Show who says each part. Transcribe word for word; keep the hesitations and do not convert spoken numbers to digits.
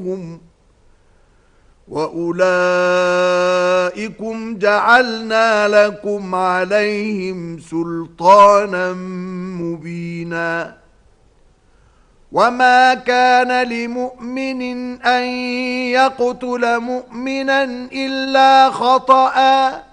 Speaker 1: وأولئكم جعلنا لكم عليهم سلطانا مبينا وما كان لمؤمن أن يقتل مؤمنا إلا خطأ